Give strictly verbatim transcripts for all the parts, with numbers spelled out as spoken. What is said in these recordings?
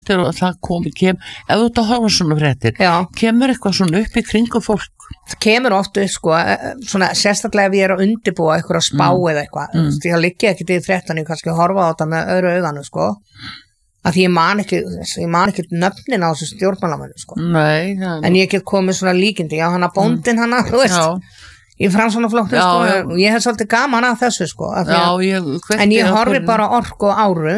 fréttir og það komi, kem, ef þú ert að horfa svona fréttir, Já. kemur eitthvað svona upp í kringum fólk? Það kemur oft upp, sko, svona sérstaklega ef ég er að undirbúa eitthvað að spá Mm. eða eitthvað, Mm. því að liggja ekki í fréttan, ég kannski horfa á þetta með öðru auganu, sko, að því ég man ekki, ég man ekki nöfnin á þessu stjórnmálamönnum, sko, Nei, það en ég get komið svona líkindi, já, hana bóndin hana, þú veist, Já, í Framsóknarflokknum, Já, sko, já. og ég hef svolítið gaman að þessu, sko, að því já, að, ég kveikti en ég á horfi hverju- bara á Orku og Áru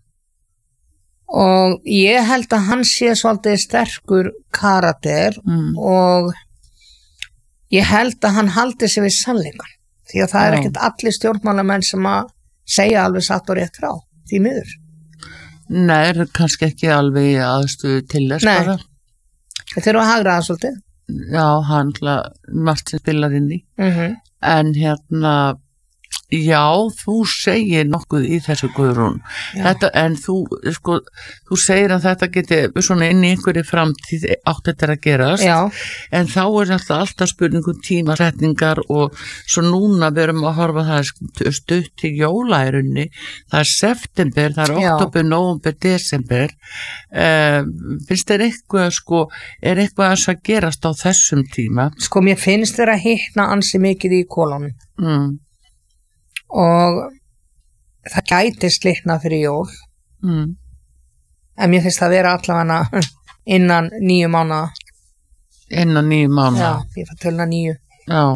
og ég held að hann sé svolítið sterkur karakter Mm. og ég held að hann haldi sig við sannleikan því að það er Já. ekkert allir stjórnmálamenn sem að segja alveg satt og rétt frá því miður. Nei, er kannski ekki alveg í aðstöðu til þess Nei. bara. Þetta eru að hagra það svolítið. Já, hann margt sem spilar inn í. Mm En hérna, já, þú segir nokkuð í þessu Guðrún. Já. Þetta, en þú, sko, þú segir að þetta geti svona inn í einhverju framtíð átt þetta að gerast. Já, En þá er alltaf, alltaf spurningum tímasetningar og svo núna við erum að horfa það stutt til jólaærunni. Það er september, það er Já. oktober, nóvember, desember. Uh, finnst þér eitthvað, sko, er eitthvað að gerast á þessum tíma? sko mér finnst þeirra hittna ansi mikið í kolonum Mm, og það gæti slitna fyrir jól mm. en mér finnst það vera allavega innan nýju mánaða. Innan nýju mánu. Já, ég fær tölna nýju. Já.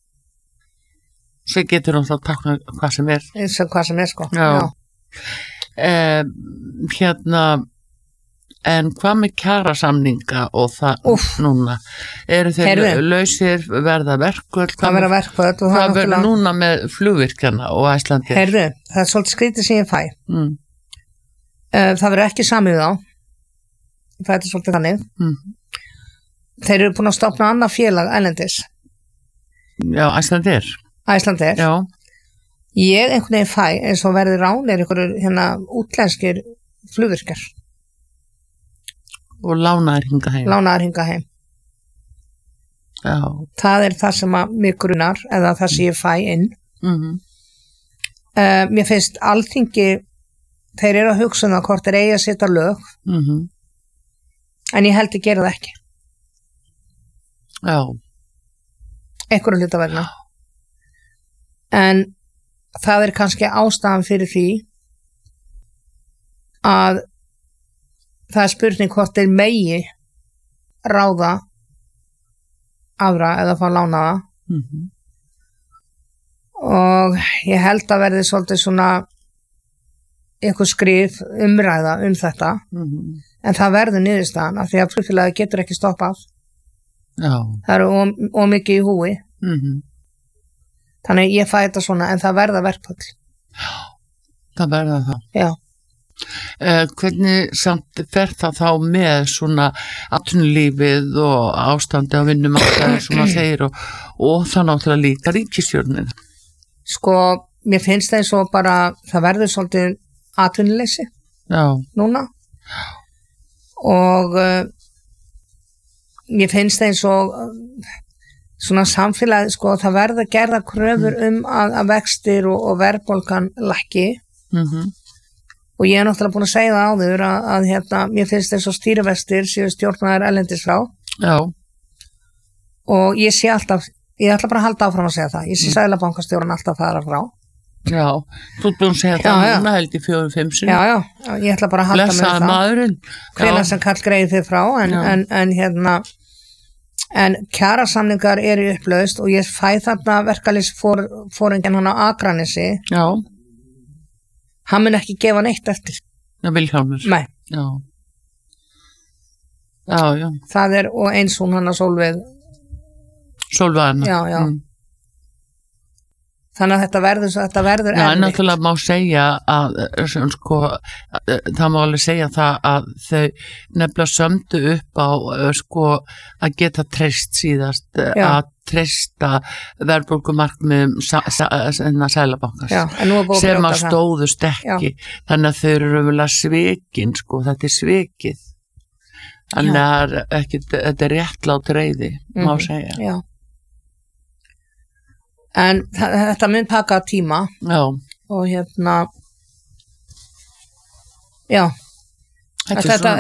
Svo getur hún þá takna hvað sem er. Eins og hvað sem er, sko. Já. Eh, hérna, en hvað með kjarasamninga og það Úff. núna? Eru þeir Heyrðu. lausir, verða verkvöld? Það verða verkföld og það Hvað er verður náttúrulega... núna með flugvirkjana og Æslandir? Heyrðu, það er svolítið skrítið sem ég fæ. Mm, Uh, það verður ekki samið á. Ég fæ þetta svolítið þannig. mm. Þeir eru búin að stopna annað félag ælendis. Já, Æslandir. Æslandir. Já, Ég einhvern veginn fæ eins og verði ránir einhverjur hérna útlenskir flugvirkjar. og lánaðir hinga heim. Lánaðar hinga heim. Já. Það er það sem að mig grunar eða það sem ég fæ inn. Mm Uh, mér finnst alþingi þeir eru að hugsa um það hvort þeir eigi að setja lög -hmm. en ég held að gera það ekki Já. einhverju hluta vegna en það er kannski ástæðan fyrir því að það er spurning hvort þeir megi ráða aðra eða fá lánaða Mm -hmm. og ég held að verði svolítið svona einhver skrif umræða um þetta Mm -hmm. en það verður niðurstaðan af því að flugfélagi getur ekki stoppað Já. það eru ómikið í húi Mm -hmm. þannig ég fæ þetta svona en það verða verkfall Það verða það. já, Eh, hvernig samt fer það þá með svona atvinnulífið og ástandi á vinnumarkaði sem maður segir og, og það náttúrulega líka ríkisstjórnin. sko mér finnst það eins og bara það verður svolítið atvinnuleysi Já. núna og uh, mér finnst það eins og uh, svona samfélagi sko það verður gerða kröfur um að, að vextir og, og verðbólgan lækki Mm -hmm. og ég er náttúrulega búin að segja það áður að, að hérna, mér finnst eins og stýrivextir séu stjórnaðar erlendis frá Já. og ég sé alltaf, ég ætla bara að halda áfram að segja það, ég sé Mm. Seðlabankastjóran alltaf fara frá. Já. Þú ert búin að segja Já, það já. núna held í fjórum, fimm sinni. Já, já, já, ég ætla bara að halda með Blessaði það. maðurinn. Hvenær Já. sem kall greið þið frá, en, Já. en, en hérna, en kjarasamningar eru í upplaust og ég fæ þarna verkalýs fór, fóringin hann á Akranesi, Já. hann mun ekki gefa neitt eftir. Já, Vilhjálmur. Nei, Já. Já, já. það er, og eins hún hann að Sólveig, Sólvaðana. Já, já. Mm. þannig að þetta verður, þetta verður Já, en erfitt. náttúrulega má segja að, sem, sko, að það má alveg segja það að þau nefnilega sömdu upp á uh, sko, að geta treyst síðast, uh, Já. að treysta verðbólgumarkmiðum Seðlabankans Já, en nú er búið að sem brjóta að það. stóðust ekki. Þannig að þau eru raunverulega svikin, sko, þetta er svikið. Þannig að ekki, þetta er réttlát reiði, má Mhm. segja. Já. En þa- þetta mun taka tíma Já, og hérna, já, Þetta er þetta, svona